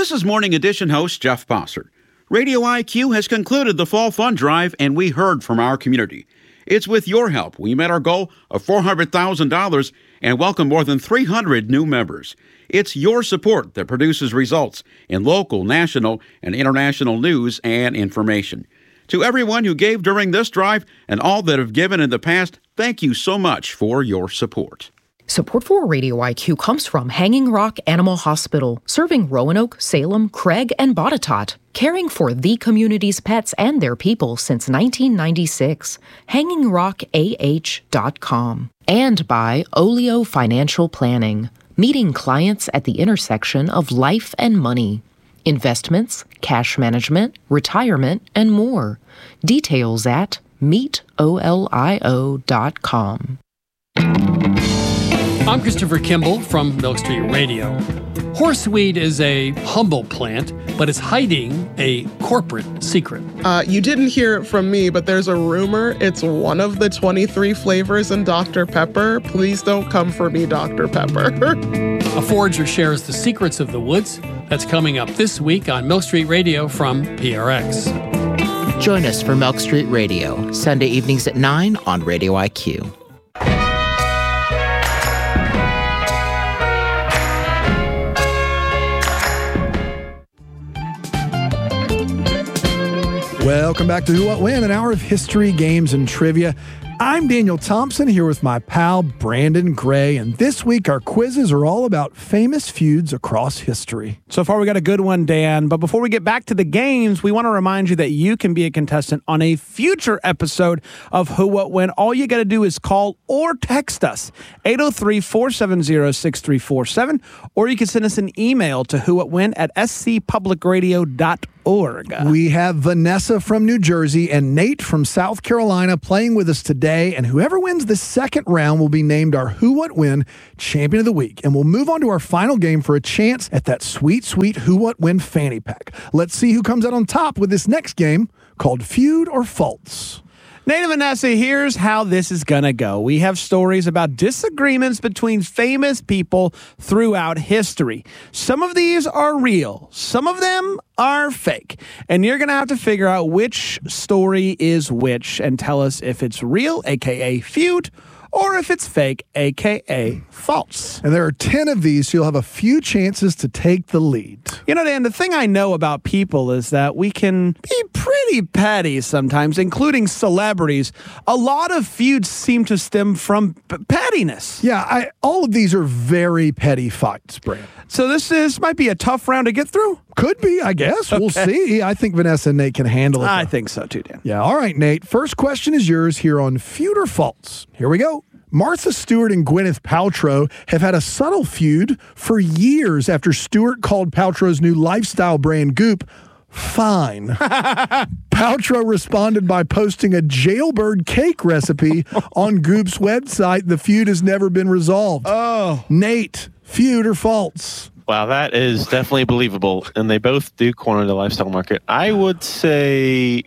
This is Morning Edition host Jeff Bossert. Radio IQ has concluded the Fall Fund Drive, and we heard from our community. It's with your help we met our goal of $400,000 and welcome more than 300 new members. It's your support that produces results in local, national, and international news and information. To everyone who gave during this drive and all that have given in the past, thank you so much for your support. Support for Radio IQ comes from Hanging Rock Animal Hospital, serving Roanoke, Salem, Craig, and Botetourt, caring for the community's pets and their people since 1996. HangingRockAH.com. And by Olio Financial Planning, meeting clients at the intersection of life and money. Investments, cash management, retirement, and more. Details at meetolio.com. I'm Christopher Kimball from Milk Street Radio. Horseweed is a humble plant, but it's hiding a corporate secret. You didn't hear it from me, but there's a rumor it's one of the 23 flavors in Dr. Pepper. Please don't come for me, Dr. Pepper. A forager shares the secrets of the woods. That's coming up this week on Milk Street Radio from PRX. Join us for Milk Street Radio, Sunday evenings at 9 on Radio IQ. Welcome back to Who, What, When, an hour of history, games, and trivia. I'm Daniel Thompson here with my pal Brandon Gray, and this week our quizzes are all about famous feuds across history. So far we got a good one, Dan, but before we get back to the games, we want to remind you that you can be a contestant on a future episode of Who, What, When. All you got to do is call or text us, 803-470-6347, or you can send us an email to whowhatwhen@scpublicradio.org. We have Vanessa from New Jersey and Nate from South Carolina playing with us today, and whoever wins the second round will be named our Who, What, When Champion of the Week. And we'll move on to our final game for a chance at that sweet, sweet Who, What, When fanny pack. Let's see who comes out on top with this next game called Feud or False. Nate and Vanessa, here's how this is going to go. We have stories about disagreements between famous people throughout history. Some of these are real. Some of them are fake. And you're going to have to figure out which story is which and tell us if it's real, a.k.a. feud, or if it's fake, a.k.a. false. And there are 10 of these, so you'll have a few chances to take the lead. You know, Dan, the thing I know about people is that we can be pretty petty sometimes, including celebrities. A lot of feuds seem to stem from pettiness. Yeah, all of these are very petty fights, Brand. So this might be a tough round to get through? Could be, I guess. Okay. We'll see. I think Vanessa and Nate can handle it. I think so too, Dan. Yeah, all right, Nate. First question is yours here on Feud or False. Here we go. Martha Stewart and Gwyneth Paltrow have had a subtle feud for years after Stewart called Paltrow's new lifestyle brand Goop fine. Paltrow responded by posting a jailbird cake recipe on Goop's website. The feud has never been resolved. Oh. Nate, feud or false? Wow, that is definitely believable, and they both do corner the lifestyle market. I would say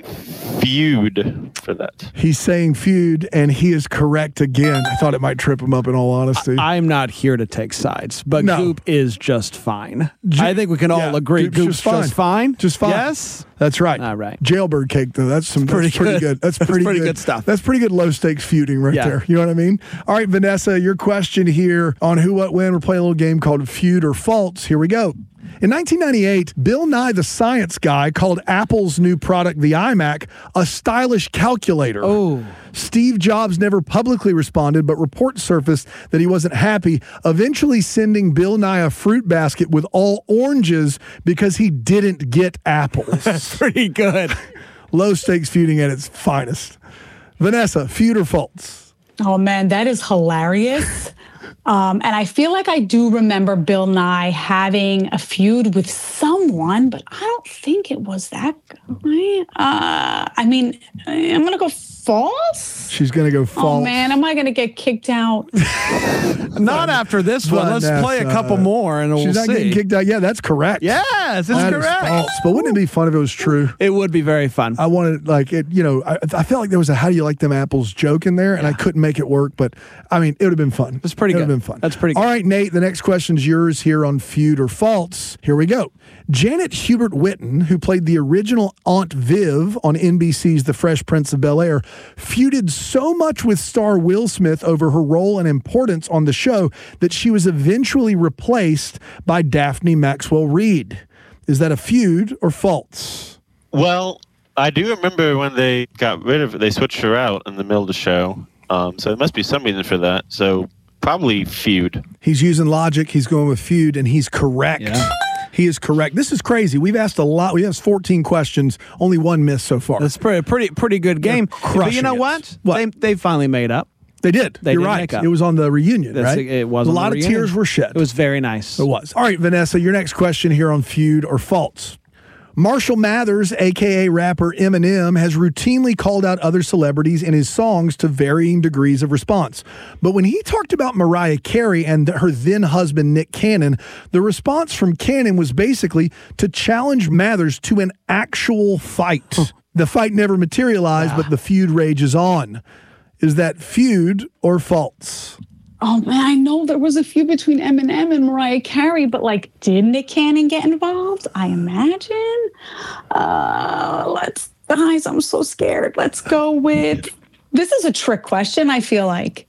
feud for that. He's saying feud, and he is correct again. I thought it might trip him up in all honesty. I'm not here to take sides, but Goop is just fine. I think we can all agree Goop's just fine. Just fine. Yes? That's right. All right. Jailbird cake, though. That's pretty good. That's pretty good stuff. That's pretty good low-stakes feuding right there. You know what I mean? All right, Vanessa, your question here on Who, What, When. We're playing a little game called Feud or False. Here we go. In 1998, Bill Nye the Science Guy called Apple's new product, the iMac, a stylish calculator. Oh. Steve Jobs never publicly responded, but reports surfaced that he wasn't happy, eventually sending Bill Nye a fruit basket with all oranges because he didn't get apples. That's pretty good. Low-stakes feuding at its finest. Vanessa, feud or false? Oh, man, that is hilarious. And I feel like I do remember Bill Nye having a feud with someone, but I don't think it was that guy. I mean, I'm going to go false. She's going to go false. Oh, man, am I going to get kicked out? Not after this one. Let's play a couple more and we'll see. She's not getting kicked out. Yeah, that's correct. Yes, it's correct. Is false. But wouldn't it be fun if it was true? It would be very fun. I wanted, like, it. You know, I felt like there was a "How do you like them apples" joke in there, and I couldn't make it work. But I mean, it would have been fun. It's pretty pretty That good. would have been fun. That's pretty good. All right, Nate, the next question's yours here on Feud or False. Here we go. Janet Hubert Whitten, who played the original Aunt Viv on NBC's The Fresh Prince of Bel-Air, feuded so much with star Will Smith over her role and importance on the show that she was eventually replaced by Daphne Maxwell Reid. Is that a feud or false? Well, I do remember when they got rid of it, they switched her out in the middle of the show. So there must be some reason for that. So probably feud. He's using logic. He's going with feud, and he's correct. Yeah. He is correct. This is crazy. We've asked a lot. We have 14 questions, only one miss so far. That's pretty good game. But you know what? They finally made up. They did. They You're did right. make up. It was on the reunion, right? It was a on lot the of reunion. tears were shed. It was very nice. It was. All right, Vanessa, your next question here on Feud or False. Marshall Mathers, a.k.a. rapper Eminem, has routinely called out other celebrities in his songs to varying degrees of response. But when he talked about Mariah Carey and her then-husband Nick Cannon, the response from Cannon was basically to challenge Mathers to an actual fight. The fight never materialized, but the feud rages on. Is that feud or false? Oh man, I know there was a feud between Eminem and Mariah Carey, but like, did Nick Cannon get involved? I imagine. Guys, I'm so scared. Let's go with, this is a trick question, I feel like.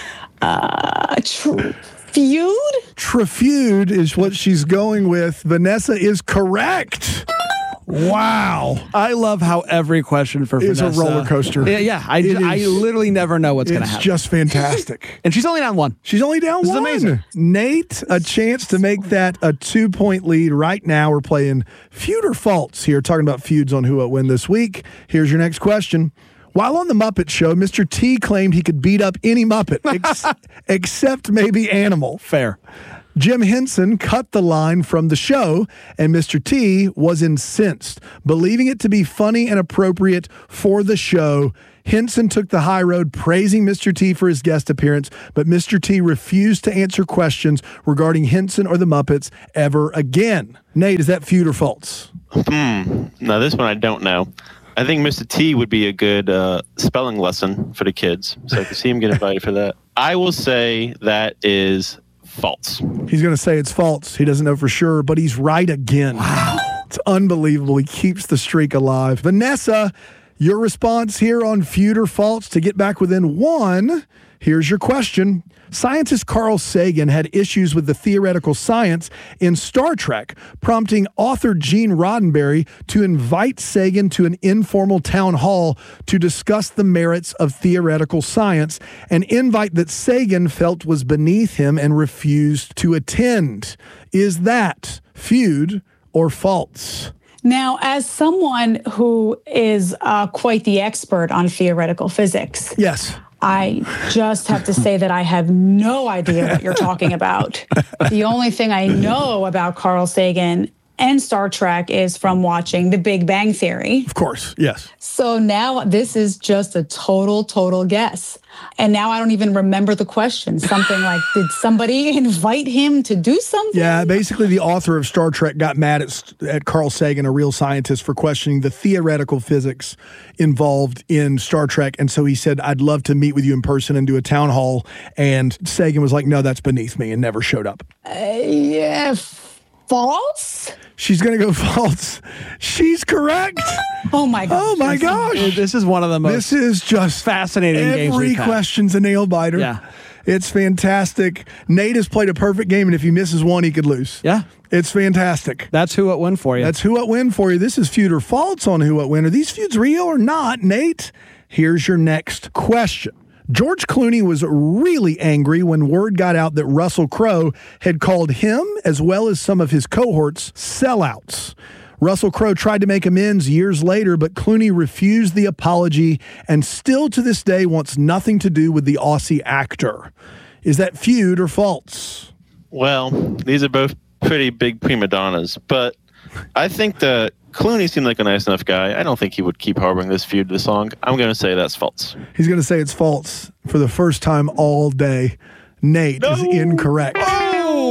Feud? Trifeud is what she's going with. Vanessa is correct. Wow. I love how every question for It's Vanessa. a roller coaster. Yeah. I literally never know what's going to happen. It's just fantastic. And she's only down one. She's only down This is one. amazing. Nate, a chance to make that a 2-point lead right now. We're playing Feud or False here, talking about feuds on Who What When this week. Here's your next question. While on The Muppet Show, Mr. T claimed he could beat up any Muppet, except maybe Animal. Fair. Jim Henson cut the line from the show, and Mr. T was incensed. Believing it to be funny and appropriate for the show, Henson took the high road, praising Mr. T for his guest appearance, but Mr. T refused to answer questions regarding Henson or the Muppets ever again. Nate, is that feud or false? Now, this one I don't know. I think Mr. T would be a good spelling lesson for the kids, so I can see him get invited for that. I will say that is false. He's going to say it's false. He doesn't know for sure, but he's right again. Wow. It's unbelievable. He keeps the streak alive. Vanessa, your response here on Feud or False to get back within one. Here's your question. Scientist Carl Sagan had issues with the theoretical science in Star Trek, prompting author Gene Roddenberry to invite Sagan to an informal town hall to discuss the merits of theoretical science, an invite that Sagan felt was beneath him and refused to attend. Is that feud or false? Now, as someone who is quite the expert on theoretical physics, yes, I just have to say that I have no idea what you're talking about. The only thing I know about Carl Sagan and Star Trek is from watching The Big Bang Theory. Of course, yes. So now this is just a total guess. And now I don't even remember the question. Something like, did somebody invite him to do something? Yeah, basically the author of Star Trek got mad at Carl Sagan, a real scientist, for questioning the theoretical physics involved in Star Trek. And so he said, I'd love to meet with you in person and do a town hall. And Sagan was like, no, that's beneath me, and never showed up. Yeah, false? She's going to go false. She's correct. Oh, my gosh. Oh, my gosh. This is one of the most This is just fascinating games every we've had. question's a nail biter. Yeah. It's fantastic. Nate has played a perfect game, and if he misses one, he could lose. Yeah. It's fantastic. That's Who What When for you. That's Who What When for you. This is Feud or False on Who What When. Are these feuds real or not, Nate? Here's your next question. George Clooney was really angry when word got out that Russell Crowe had called him, as well as some of his cohorts, sellouts. Russell Crowe tried to make amends years later, but Clooney refused the apology and still to this day wants nothing to do with the Aussie actor. Is that feud or false? Well, these are both pretty big prima donnas, but I think that Clooney seemed like a nice enough guy. I don't think he would keep harboring this feud this long. I'm going to say that's false. He's going to say it's false for the first time all day. Nate is incorrect. Oh!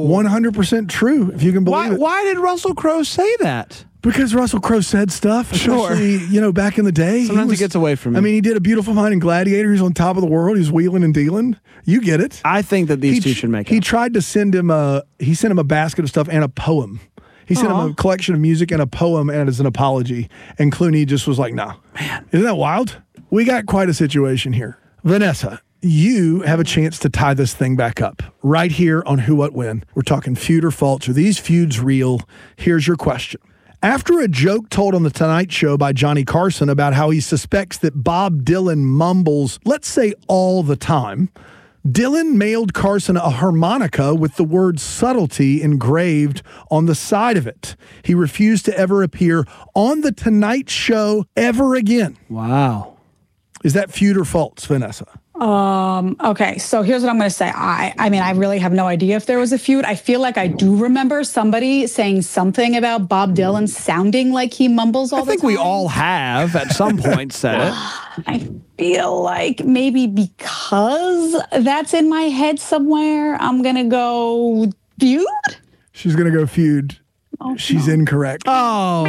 No. 100% true, if you can believe it. Why did Russell Crowe say that? Because Russell Crowe said stuff, especially, back in the day. Sometimes he gets away from me. I mean, he did A Beautiful Mind in Gladiator. He's on top of the world. He's wheeling and dealing. You get it. I think that these two should make it. He tried to send him a basket of stuff and a poem. He sent him a collection of music and a poem and as an apology. And Clooney just was like, nah. Man. Isn't that wild? We got quite a situation here. Vanessa, you have a chance to tie this thing back up right here on Who, What, When. We're talking feud or false. Are these feuds real? Here's your question. After a joke told on The Tonight Show by Johnny Carson about how he suspects that Bob Dylan mumbles, let's say all the time, Dylan mailed Carson a harmonica with the word subtlety engraved on the side of it. He refused to ever appear on The Tonight Show ever again. Wow. Is that feud or false, Vanessa? Okay, so here's what I'm going to say. I mean, I really have no idea if there was a feud. I feel like I do remember somebody saying something about Bob Dylan sounding like he mumbles all the time. I think we all have at some point said it. I feel like maybe because that's in my head somewhere, I'm going to go feud. She's going to go feud. Oh, She's incorrect. Oh,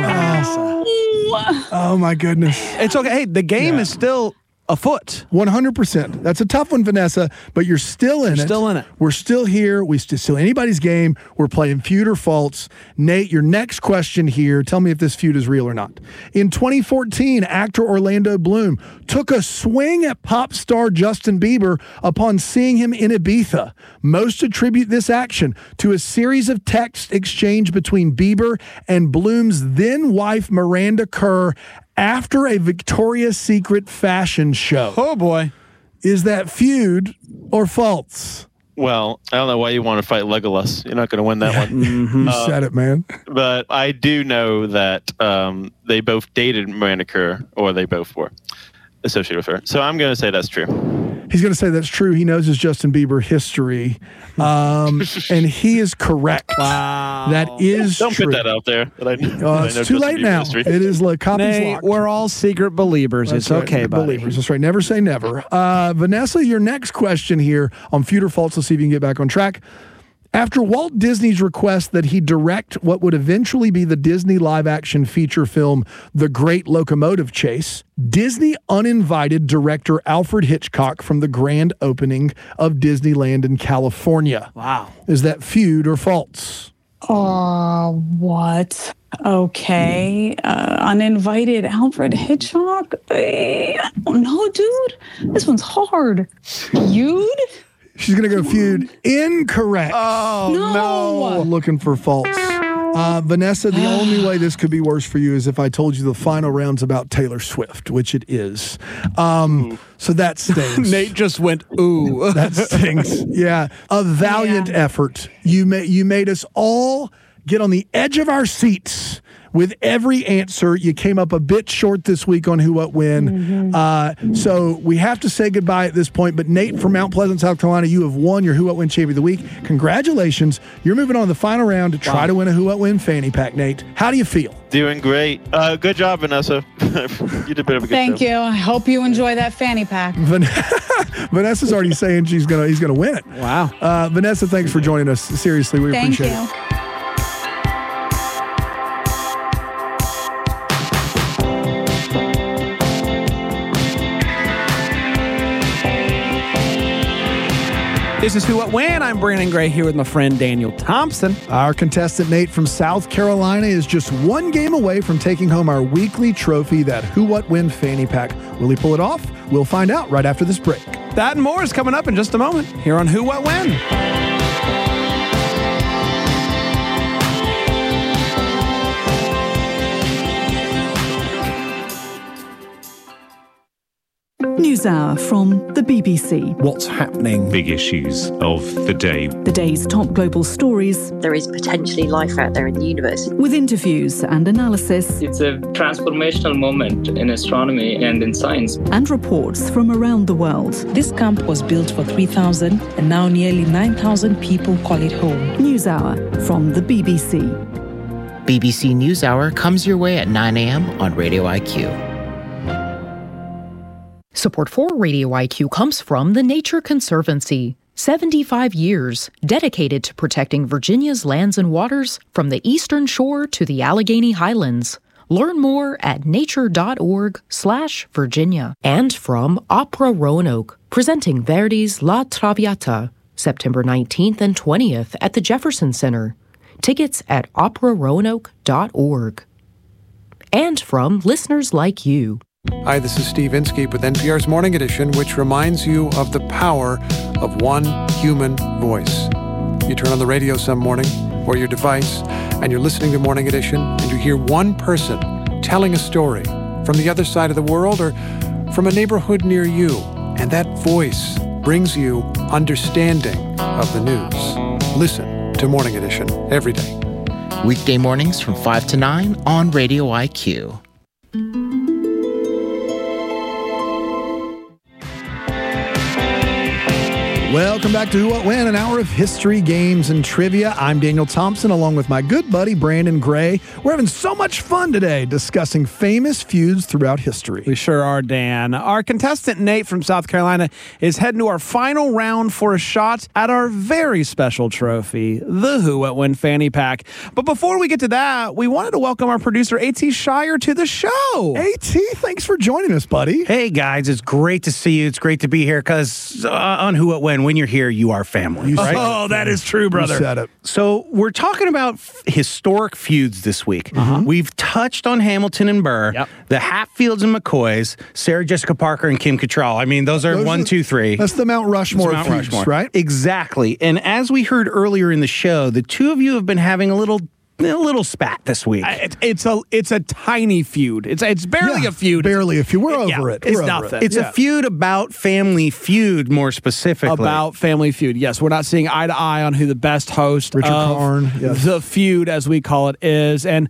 oh, my goodness. It's okay. Hey, the game is still afoot. 100%. That's a tough one, Vanessa, but you're still in it. Still in it. We're still here. We still anybody's game. We're playing feud or false. Nate, your next question here. Tell me if this feud is real or not. In 2014, actor Orlando Bloom took a swing at pop star Justin Bieber upon seeing him in Ibiza. Most attribute this action to a series of texts exchanged between Bieber and Bloom's then wife Miranda Kerr after a Victoria's Secret fashion show. Oh, boy. Is that feud or false? Well, I don't know why you want to fight Legolas. You're not going to win that one. You said it, man. But I do know that they both dated Miranda Kerr, or they both were associated with her. So I'm going to say that's true. He's going to say that's true. He knows his Justin Bieber history. And he is correct. Wow. That is Don't true. put that out there. It's too late now. It is like copies Nate, locked. we're all secret believers. That's it's right. okay, buddy. Believers. That's right. Never say never. Vanessa, your next question here on feud or false. Let's see if you can get back on track. After Walt Disney's request that he direct what would eventually be the Disney live-action feature film, The Great Locomotive Chase, Disney uninvited director Alfred Hitchcock from the grand opening of Disneyland in California. Wow. Is that feud or false? What? Okay. Uninvited Alfred Hitchcock? I don't know, dude. This one's hard. Feud? She's going to go feud. Incorrect. Oh, no. Looking for false. Vanessa, the only way this could be worse for you is if I told you the final round's about Taylor Swift, which it is. So that stings. Nate just went, ooh. That stings. Yeah. A valiant effort. You made us all get on the edge of our seats with every answer. You came up a bit short this week on Who, What, When. So we have to say goodbye at this point. But Nate from Mount Pleasant, South Carolina, you have won your Who, What, When Champion of the Week. Congratulations. You're moving on to the final round to try to win a Who, What, When fanny pack, Nate. How do you feel? Doing great. Good job, Vanessa. You did a bit of a good Thank job. you. I hope you enjoy that fanny pack. Vanessa's already saying he's gonna win it. Wow. Vanessa, thanks for joining us. Seriously, we Thank appreciate you. it. This is Who, What, When. I'm Brandon Gray here with my friend Daniel Thompson. Our contestant Nate from South Carolina is just one game away from taking home our weekly trophy, that Who, What, When fanny pack. Will he pull it off? We'll find out right after this break. That and more is coming up in just a moment here on Who, What, When. NewsHour from the BBC. What's happening? Big issues of the day. The day's top global stories. There is potentially life out there in the universe. With interviews and analysis. It's a transformational moment in astronomy and in science. And reports from around the world. This camp was built for 3,000 and now nearly 9,000 people call it home. NewsHour from the BBC. BBC NewsHour comes your way at 9 a.m. on Radio IQ. Support for Radio IQ comes from the Nature Conservancy. 75 years dedicated to protecting Virginia's lands and waters from the eastern shore to the Allegheny Highlands. Learn more at nature.org/Virginia. And from Opera Roanoke, presenting Verdi's La Traviata, September 19th and 20th at the Jefferson Center. Tickets at operaroanoke.org. And from listeners like you. Hi, this is Steve Inskeep with NPR's Morning Edition, which reminds you of the power of one human voice. You turn on the radio some morning or your device, and you're listening to Morning Edition, and you hear one person telling a story from the other side of the world or from a neighborhood near you, and that voice brings you understanding of the news. Listen to Morning Edition every day. Weekday mornings from 5 to 9 on Radio IQ. Welcome back to Who, What, When, an hour of history, games, and trivia. I'm Daniel Thompson, along with my good buddy Brandon Gray. We're having so much fun today discussing famous feuds throughout history. We sure are, Dan. Our contestant Nate from South Carolina is heading to our final round for a shot at our very special trophy, the Who, What, When Fanny Pack. But before we get to that, we wanted to welcome our producer A.T. Shire to the show. A.T., thanks for joining us, buddy. Hey, guys, it's great to see you. It's great to be here because on Who, What, When you're here, you are family. Right? Oh, that is true, brother. You said it. So we're talking about historic feuds this week. We've touched on Hamilton and Burr, the Hatfields and McCoys, Sarah Jessica Parker and Kim Cattrall. I mean, those are 1, 2, 3. That's the Mount Rushmore of feuds, right? Exactly. And as we heard earlier in the show, the two of you have been having a little spat this week. It's a tiny feud. It's barely a feud. Barely a feud. We're over it. It's We're over nothing. It's a feud about Family Feud, more specifically. About Family Feud. Yes, we're not seeing eye to eye on who the best host Richard of Karn, yes. the feud, as we call it, is. And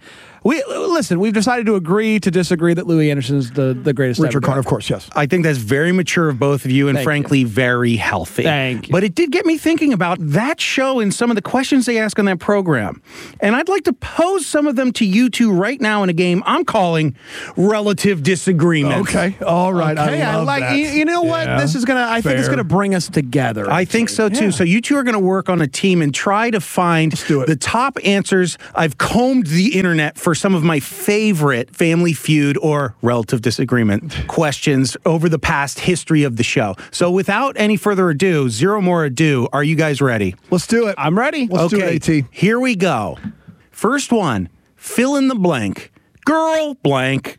we've decided to agree to disagree that Louis Anderson is the greatest. Richard ever. Karn, of course, yes. I think that's very mature of both of you and frankly very healthy. Thank you. But it did get me thinking about that show and some of the questions they ask on that program. And I'd like to pose some of them to you two right now in a game I'm calling Relative Disagreement. Okay. All right. Okay, I love like that. you know what? Yeah. This is I think it's gonna bring us together. I think so too. Yeah. So you two are going to work on a team and try to find the top answers. I've combed the internet for some of my favorite Family Feud or Relative Disagreement questions over the past history of the show. So without any further ado, zero more ado, are you guys ready? Let's do it. I'm ready. Let's do it, AT. Here we go. First one, fill in the blank. Girl blank.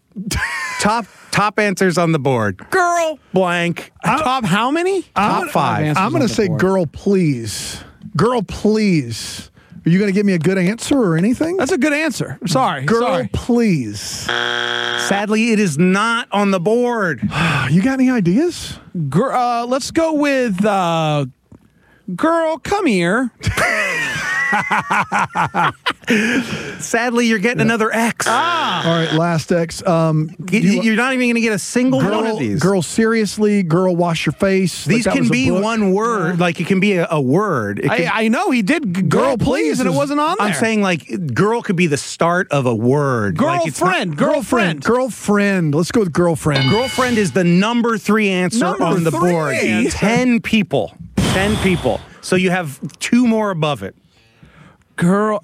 Top answers on the board. Girl blank. Top how many? Top 5. I'm going to say girl, please. Girl, please. Are you going to give me a good answer or anything? That's a good answer. Sorry. Girl, please. Sadly, it is not on the board. You got any ideas? Let's go with girl, come here. Sadly, you're getting another X. All right, last X. You're not even going to get a single one of these. Girl, seriously. Girl, wash your face. These can be one word. Like, it can be a word. I know he did girl, please, and it wasn't on there. I'm saying, like, girl could be the start of a word. Girlfriend. Girlfriend. Girlfriend. Let's go with girlfriend. Girlfriend is the number 3 answer on the board. 10 people. 10 people. So you have 2 more above it. Girl,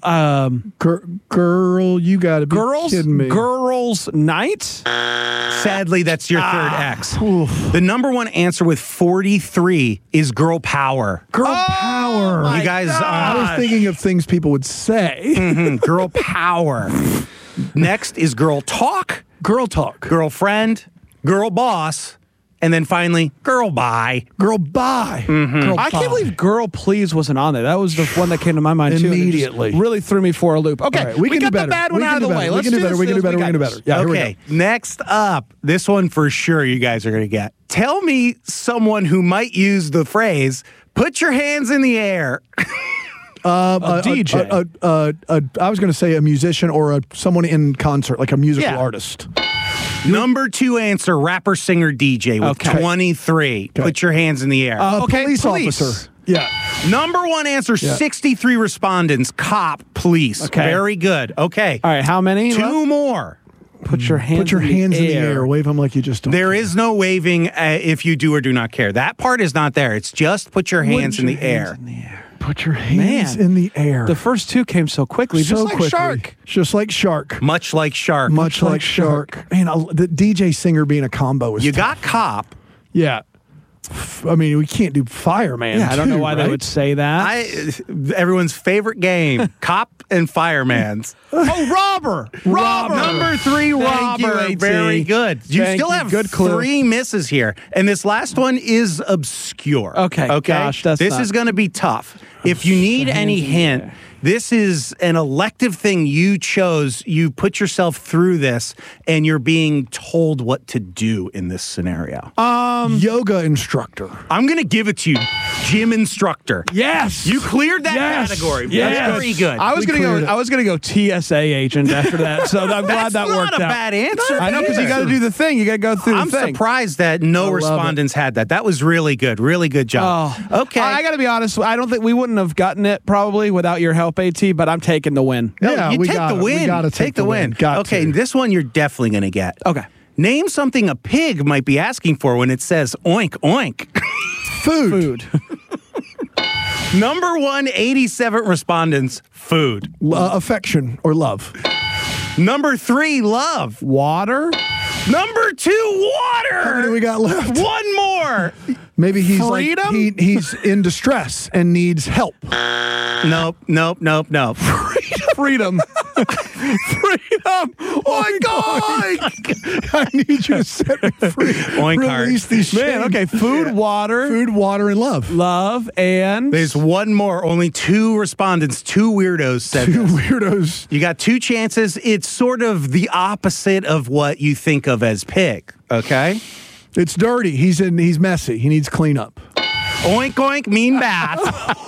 you got to be kidding me. Girls' night? Sadly, that's your third X. The number 1 answer with 43 is girl power. Girl power. You guys, I was thinking of things people would say. Girl power. Next is girl talk. Girl talk. Girlfriend. Girl boss. And then finally, girl bye. Girl bye. Mm-hmm. I can't believe girl please wasn't on there. That was the one that came to my mind too. Immediately. Really threw me for a loop. Okay, right, we can got do better. The bad one out of the way. We can do better. We can do better. We can do better. Yeah, okay, next up, this one for sure you guys are going to get. Tell me someone who might use the phrase, put your hands in the air. A DJ. I was going to say a musician or someone in concert, like a musical artist. Number 2 answer, rapper, singer, DJ with 23. Okay. Put your hands in the air. Police officer. Yeah. Number 1 answer, 63 respondents, cop, police. Okay. Very good. Okay. All right, how many? 2 more. Put your hands in the air. Wave them like you just don't. There is no waving if you do or do not care. That part is not there. It's just put your hands in the air. Put your hands in the air. The first two came so quickly, just like Shark. Just like Shark. Much like Shark. Much like Shark. Man, the DJ singer being a combo is You tough. got Cop. Yeah. I mean, we can't do Fireman. Yeah, I don't know why they would say that. Everyone's favorite game, Cop and Fireman's. Oh, Robber. Number 3, Thank you, Robber. AT. Very good. You Thank still you. have Good clue. 3 misses here. And this last one is obscure. Okay. Gosh, this is going to be tough. If you need any hint, this is an elective thing you chose. You put yourself through this, and you're being told what to do in this scenario. Yoga instructor. I'm going to give it to you. Gym instructor. Yes. You cleared that category. Yes. Very good. I was gonna go TSA agent after that. So I'm glad that worked out. That's not a bad answer. I know, because you got to do the thing. You got to go through I'm the thing. surprised that no respondents had that. That was really good. Really good job. Oh, okay. I got to be honest. I don't think we wouldn't have gotten it probably without your help, AT. But I'm taking the win. No, you take the win. We gotta take the win. Okay, this one you're definitely going to get. Okay. Name something a pig might be asking for when it says oink, oink. Food. Number 1, 87 respondents, food. Affection or love. Number 3, love. Water. Number 2, water. How many we got left? One more. Maybe he's Freedom? like he's in distress and needs help. Nope. Freedom. Oh my God! I need you to set me free. Release these Man, okay. Food, water, and love. Love, and there's one more. Only 2 respondents, 2 weirdos said this. Weirdos. You got 2 chances. It's sort of the opposite of what you think of as pig. Okay. It's dirty. He's messy. He needs cleanup. Oink, oink, mean bath.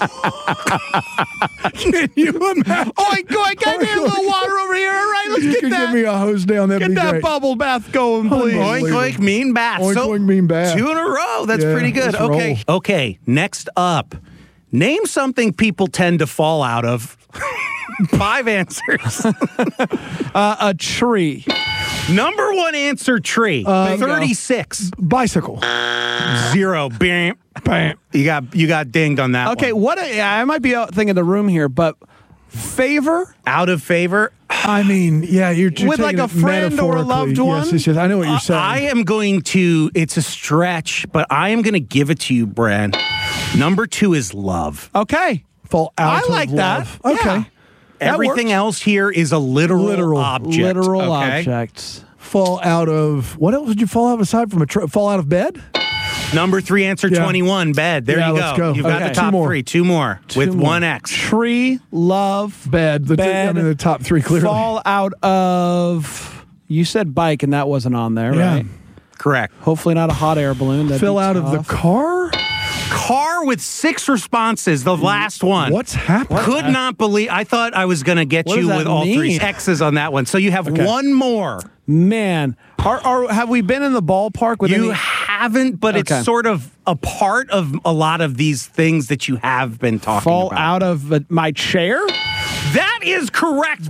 Can you imagine? Oink, oink, I need a little water over here. All right, let's You get can that. give me a hose down. That'd Get be that great. bubble bath going, please. Oink, oink, mean bath. Oink, oink, mean bath. 2 in a row. That's Yeah, pretty good. let's Okay. roll. Okay. Next up, name something people tend to fall out of. 5 answers. A tree. Number 1 answer, tree. 36. Bicycle. 0. Bam. Bam. You got dinged on that Okay, one. I might be out thinking the room here, but favor? Out of favor? I mean, yeah, you're With like taking a it friend or a loved metaphorically. one? Yes, I know what you're saying. I am going to, it's a stretch, but I am going to give it to you, Bran. Number 2 is love. Okay. Fall out I of like that. love. Okay. Yeah. That Everything works. else here is a literal object. Literal okay? objects. Fall out of, what else would you fall out of aside from fall out of bed? Number 3 answer, 21, bed. There Yeah, you go. let's go. You've got Okay. the top 2 more. 3. 2 more with more. 1 X. Tree, love, Bed. Bed. I mean, the top 3 clearly. fall out of. You said bike, and that wasn't on there, Yeah. right? Correct. Hopefully not a hot air balloon. That'd Fill be out of the tough. car? Car with 6 responses, the last one. What's happening? Could not believe. I thought I was going to get What you does that with all 3 mean? X's on that one. So you have one more. Man, have we been in the ballpark with You any? haven't, but Okay. it's sort of a part of a lot of these things that you have been talking Fall about. out of my chair? That is correct,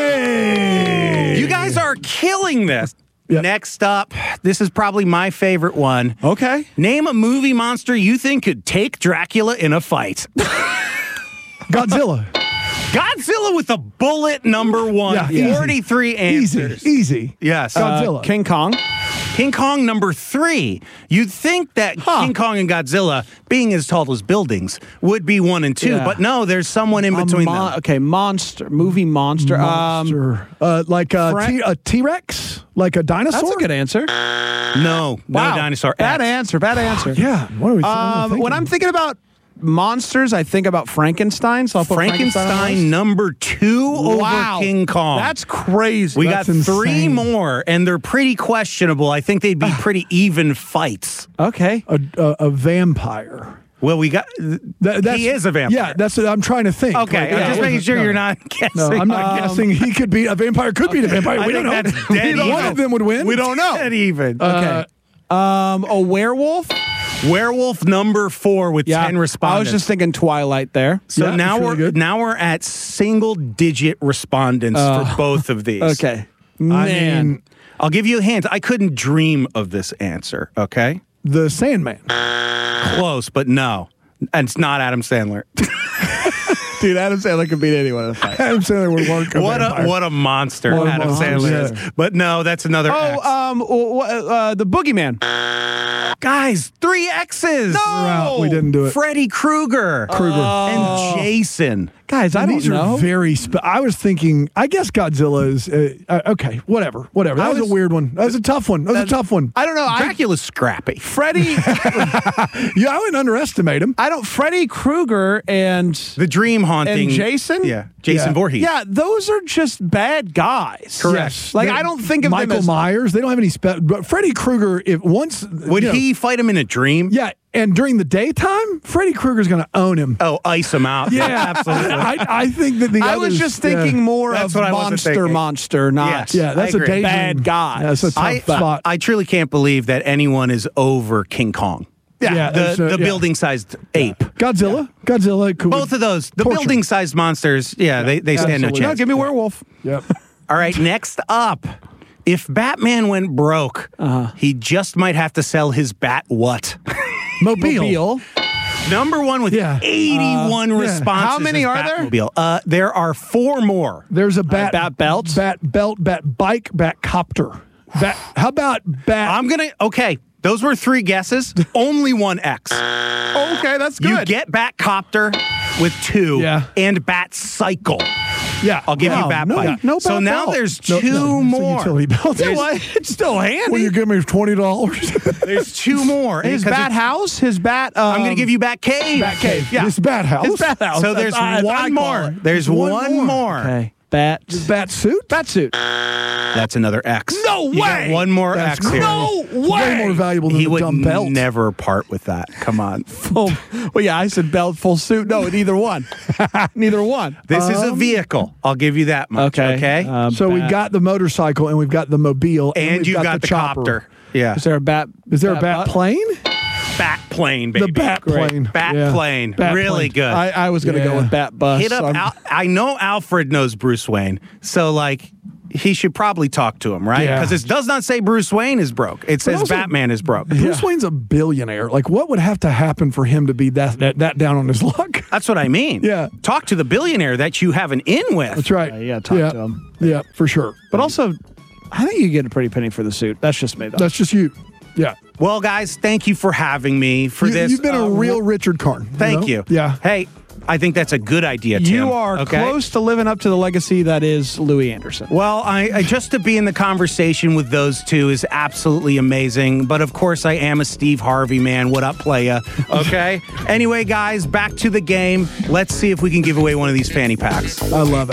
Brad. You guys are killing this. Yep. Next up, this is probably my favorite one. Okay. Name a movie monster you think could take Dracula in a fight. Godzilla. Godzilla with a bullet, number 1. Yeah, easy. 43 answers. Easy. Yes. Godzilla. King Kong. King Kong, number 3. You'd think that King Kong and Godzilla, being as tall as buildings, would be 1 and 2, Yeah. but no, there's someone in between them. Okay, monster. Movie monster. Monster. Like a T-Rex? Like a dinosaur? That's a good answer. No, Wow. no dinosaur. Bad X. answer. Bad answer. Yeah. What are we thinking? When I'm thinking about monsters, I think about Frankenstein. So I'll put Frankenstein on the Frankenstein list. number 2 Wow. over King Kong. That's crazy. We That's got 3 insane. more, and they're pretty questionable. I think they'd be pretty even fights. Okay. A vampire. Well, we got. He is a vampire. Yeah, that's what I'm trying to think. Okay, I'm just making sure you're not guessing. No, I'm not guessing. He could be a vampire. Could be a vampire. I We don't think know. that's dead One even. of them would win. We don't know. Dead even. Okay. A werewolf? Werewolf number 4 with 10 respondents. I was just thinking Twilight there. So Yeah, now that's really good. now we're at single digit respondents for both of these. Okay. I Man. mean, I'll give you a hint. I couldn't dream of this answer, okay? The Sandman. Close, but no. And it's not Adam Sandler. Dude, Adam Sandler could beat anyone in a fight. Adam Sandler would work. What a monster Adam Sandler is. But no, that's another X. The Boogeyman. Guys, 3 X's. No! We didn't do it. Freddy Krueger. And Jason. Guys, I don't These know. are very. I was thinking. I guess Godzilla is okay. Whatever. That was a weird one. That was a tough one. I don't know. Dracula's scrappy. Freddy. Yeah, I wouldn't underestimate him. Freddy Krueger and the Dream Haunting. And Jason. Yeah, Jason Voorhees. Yeah, those are just bad guys. Correct. Yes. Like I don't think of Michael them as Myers. They don't have any but Freddy Krueger. Would he fight him in a dream? Yeah. And during the daytime, Freddy Krueger's going to own him. Oh, ice him out. Yeah, absolutely. I think that I was just thinking more of monster, not Yes, that's a daydream. Bad guy. That's a tough spot. I truly can't believe that anyone is over King Kong. The building-sized ape. Godzilla. Both of those. The building-sized monsters, they stand no chance. No, give me werewolf. Yep. All right, next up. If Batman went broke, he just might have to sell his bat what? Mobile. Number one with 81 responses. How many are there? There are 4 more. There's a bat belt, bat bike, bat copter. How about bat? Okay. Those were 3 guesses. Only 1 X. Okay, that's good. You get bat copter with 2 and bat cycle. Yeah, I'll give you bat bike. No so bat now belt. there's 2 more. Utility belt. It's still handy. Will you give me $20? There's 2 more. His bat house, his bat. I'm going to give you bat cave. Bat cave. Yeah. His bat house. His bat house. So there's one more. There's one more. Okay. Bat suit. Bat suit. That's another X. No way. You got one more That's X here. No way. Way more valuable than He the would dumb belt. never part with that. Come on. Well, yeah, I said belt, full suit. No, neither one. Neither one. This is a vehicle. I'll give you that much. Okay. So we've got the motorcycle and we've got the mobile and you've got the chopper. copter. Yeah. Is there a bat? Is there a bat plane? Bat plane, baby. The bat plane. Bat plane. Bat really plane. good. I was going to go with bat bus. Hit up. I know Alfred knows Bruce Wayne, so he should probably talk to him, right? Because it does not say Bruce Wayne is broke. It says also, Batman is broke. Bruce Wayne's a billionaire. Like, what would have to happen for him to be that down on his luck? That's what I mean. Yeah. Talk to the billionaire that you have an in with. That's right. Talk to him. Yeah, for sure. But also, I think you get a pretty penny for the suit. That's just me, though. That's just you. Yeah. Well, guys, thank you for having me for this. You've been a real Richard Karn. Thank you. Yeah. Hey, I think that's a good idea, Tim. You are close to living up to the legacy that is Louis Anderson. Well, I just to be in the conversation with those two is absolutely amazing. But of course, I am a Steve Harvey man. What up, playa? Okay. Anyway, guys, back to the game. Let's see if we can give away one of these fanny packs. I love it.